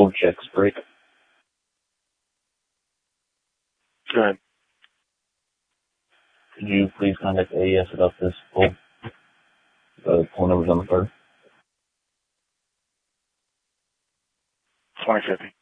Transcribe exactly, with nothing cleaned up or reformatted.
Hold checks break. Go ahead. Could you please contact A E S about this pull? The phone number's on the card. twenty fifty.